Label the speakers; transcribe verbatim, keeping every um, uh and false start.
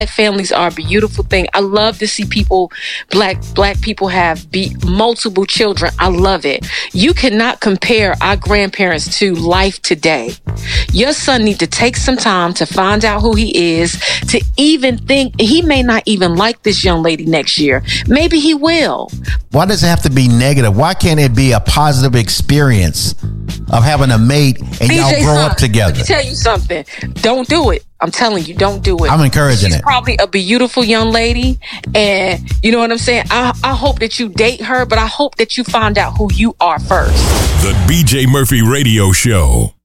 Speaker 1: Families are a beautiful thing. I love to see people, black black people have be, multiple children. I love it. You cannot compare our grandparents to life today. Your son needs to take some time to find out who he is, to even think he may not even like this young lady next year. Maybe he will.
Speaker 2: Why does it have to be negative? Why can't it be a positive experience of having a mate and
Speaker 1: D J
Speaker 2: y'all grow
Speaker 1: son,
Speaker 2: up together?
Speaker 1: Let me tell you something. Don't do it. I'm telling you, don't do it.
Speaker 2: I'm encouraging
Speaker 1: She's
Speaker 2: it.
Speaker 1: Probably a beautiful young lady, and you know what I'm saying? I, I hope that you date her, but I hope that you find out who you are first.
Speaker 3: The B J Murphy Radio Show.